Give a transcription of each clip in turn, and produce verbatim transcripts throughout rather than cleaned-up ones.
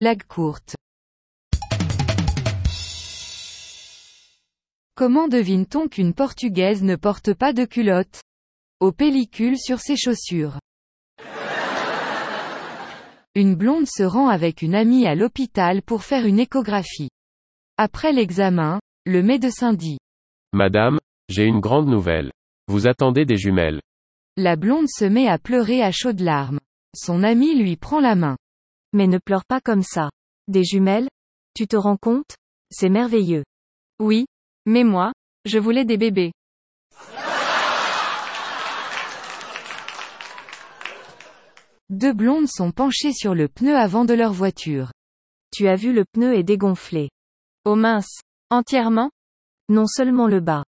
Blague courte. Comment devine-t-on qu'une Portugaise ne porte pas de culotte? Aux pellicules sur ses chaussures. Une blonde se rend avec une amie à l'hôpital pour faire une échographie. Après l'examen, le médecin dit: Madame, j'ai une grande nouvelle. Vous attendez des jumelles. La blonde se met à pleurer à chaudes larmes. Son amie lui prend la main. Mais ne pleure pas comme ça. Des jumelles? Tu te rends compte? C'est merveilleux. Oui, mais moi, je voulais des bébés. Deux blondes sont penchées sur le pneu avant de leur voiture. Tu as vu, le pneu est dégonflé. Oh mince, entièrement? Non, seulement le bas.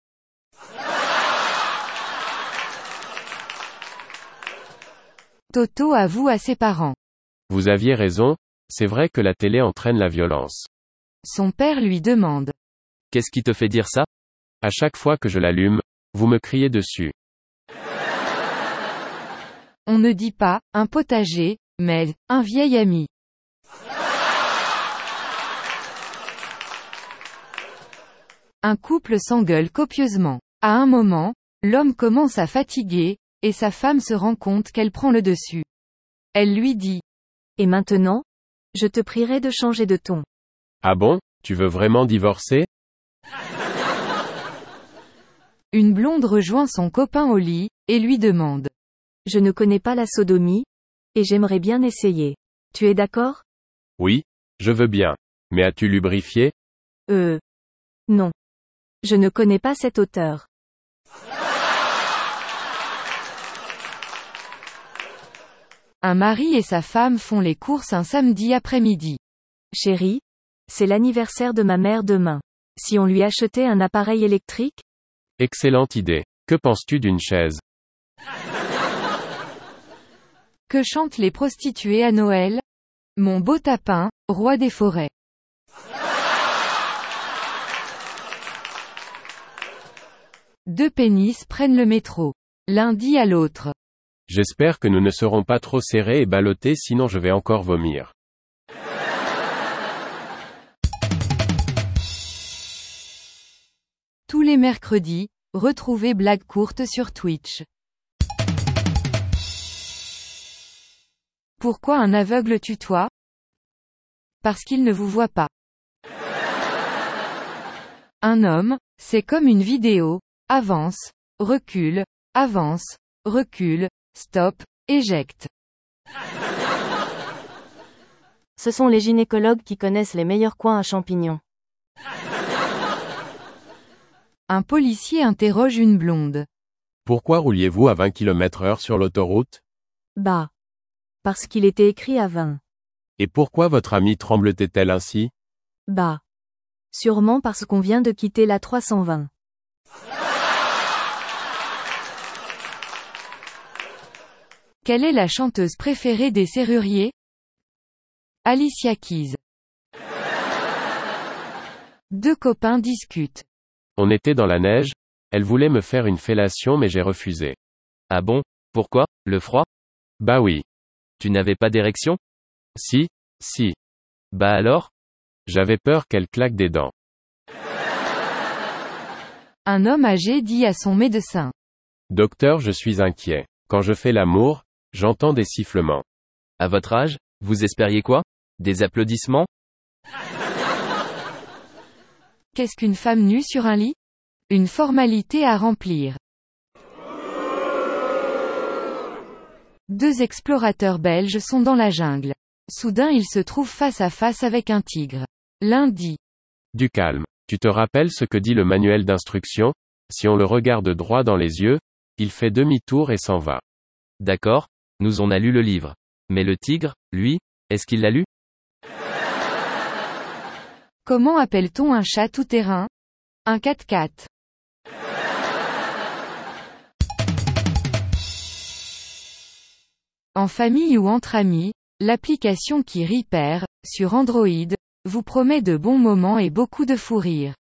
Toto avoue à ses parents. Vous aviez raison, c'est vrai que la télé entraîne la violence. Son père lui demande: Qu'est-ce qui te fait dire ça? À chaque fois que je l'allume, vous me criez dessus. On ne dit pas un potager, mais un vieil ami. Un couple s'engueule copieusement. À un moment, l'homme commence à fatiguer, et sa femme se rend compte qu'elle prend le dessus. Elle lui dit: Et maintenant? Je te prierai de changer de ton. Ah bon, tu veux vraiment divorcer? Une blonde rejoint son copain au lit, et lui demande: Je ne connais pas la sodomie, et j'aimerais bien essayer. Tu es d'accord? Oui, je veux bien. Mais as-tu lubrifié? Euh. Non. Je ne connais pas cet auteur. Un mari et sa femme font les courses un samedi après-midi. Chérie, c'est l'anniversaire de ma mère demain. Si on lui achetait un appareil électrique? Excellente idée. Que penses-tu d'une chaise? Que chantent les prostituées à Noël? Mon beau tapin, roi des forêts. Deux pénis prennent le métro. L'un dit à l'autre: J'espère que nous ne serons pas trop serrés et ballottés, sinon je vais encore vomir. Tous les mercredis, retrouvez Blague courte sur Twitch. Pourquoi un aveugle tutoie? Parce qu'il ne vous voit pas. Un homme, c'est comme une vidéo: avance, recule, avance, recule, stop, éjecte. Ce sont les gynécologues qui connaissent les meilleurs coins à champignons. Un policier interroge une blonde. Pourquoi rouliez-vous à vingt kilomètres heure sur l'autoroute? Bah. Parce qu'il était écrit à vingt. Et pourquoi votre amie tremblotait-elle ainsi? Bah. Sûrement parce qu'on vient de quitter la trois cent vingt. Quelle est la chanteuse préférée des serruriers? Alicia Keys. Deux copains discutent. On était dans la neige, elle voulait me faire une fellation mais j'ai refusé. Ah bon? Pourquoi? Le froid? Bah oui. Tu n'avais pas d'érection? Si, si. Bah alors? J'avais peur qu'elle claque des dents. Un homme âgé dit à son médecin: Docteur, je suis inquiet. Quand je fais l'amour, j'entends des sifflements. À votre âge, vous espériez quoi? Des applaudissements? Qu'est-ce qu'une femme nue sur un lit? Une formalité à remplir. Deux explorateurs belges sont dans la jungle. Soudain ils se trouvent face à face avec un tigre. L'un dit: Du calme. Tu te rappelles ce que dit le manuel d'instruction? Si on le regarde droit dans les yeux, il fait demi-tour et s'en va. D'accord, nous on a lu le livre. Mais le tigre, lui, est-ce qu'il l'a lu? Comment appelle-t-on un chat tout-terrain? Un quatre-quatre. En famille ou entre amis, l'application qui rit perd, sur Android, vous promet de bons moments et beaucoup de fou rire.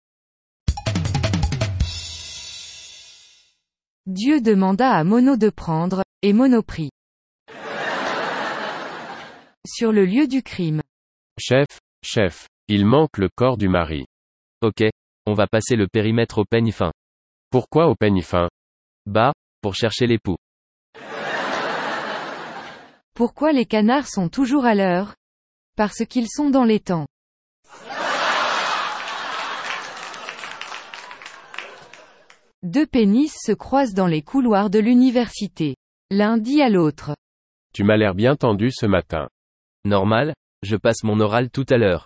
Dieu demanda à Mono de prendre, et Mono prit. Sur le lieu du crime. Chef, chef, il manque le corps du mari. Ok, on va passer le périmètre au peigne fin. Pourquoi au peigne fin? Bah, pour chercher l'époux. Pourquoi les canards sont toujours à l'heure? Parce qu'ils sont dans les temps. Deux pénis se croisent dans les couloirs de l'université. L'un dit à l'autre. Tu m'as l'air bien tendu ce matin. Normal, je passe mon oral tout à l'heure.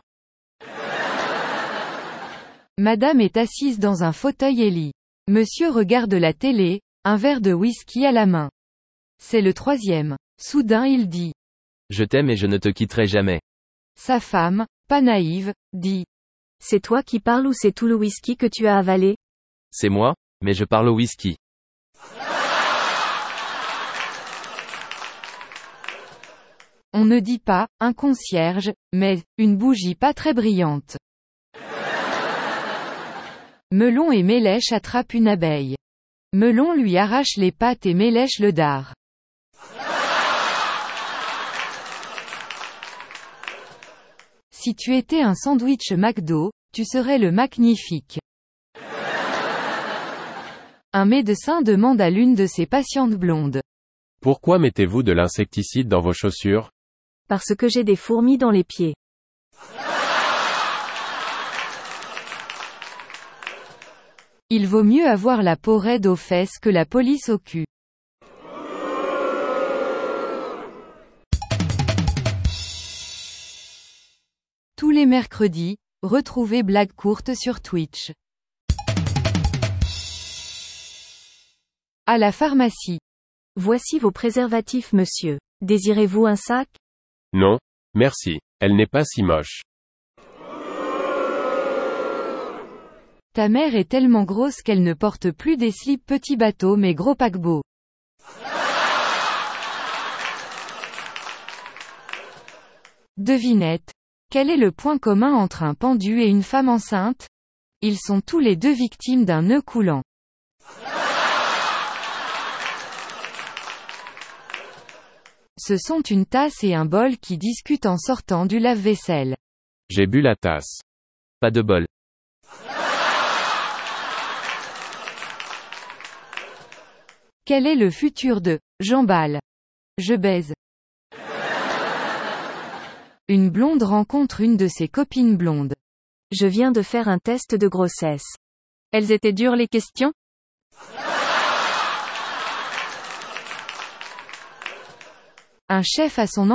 Madame est assise dans un fauteuil et lit. Monsieur regarde la télé, un verre de whisky à la main. C'est le troisième. Soudain il dit. Je t'aime et je ne te quitterai jamais. Sa femme, pas naïve, dit. C'est toi qui parles ou c'est tout le whisky que tu as avalé? C'est moi, mais je parle au whisky. On ne dit pas, un concierge, mais, une bougie pas très brillante. Melon et Mélèche attrapent une abeille. Melon lui arrache les pattes et Mélèche le dard. Si tu étais un sandwich McDo, tu serais le magnifique. Un médecin demande à l'une de ses patientes blondes. Pourquoi mettez-vous de l'insecticide dans vos chaussures? Parce que j'ai des fourmis dans les pieds. Il vaut mieux avoir la peau raide aux fesses que la police au cul. Tous les mercredis, retrouvez Blagues courtes sur Twitch. À la pharmacie. Voici vos préservatifs, monsieur. Désirez-vous un sac? Non, merci. Elle n'est pas si moche. Ta mère est tellement grosse qu'elle ne porte plus des slips petits bateaux mais gros paquebots. Devinette. Quel est le point commun entre un pendu et une femme enceinte? Ils sont tous les deux victimes d'un nœud coulant. Ce sont une tasse et un bol qui discutent en sortant du lave-vaisselle. J'ai bu la tasse. Pas de bol. Quel est le futur de « j'emballe »? Je baise. Une blonde rencontre une de ses copines blondes. Je viens de faire un test de grossesse. Elles étaient dures les questions? Un chef a son